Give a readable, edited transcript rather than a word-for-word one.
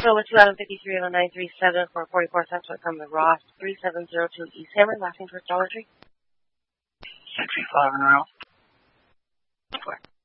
So with 2053-0937 for 44 cents would come the Ross 3702 East Hammer, Laughing First Dollar Tree. 65 in a row. Correct.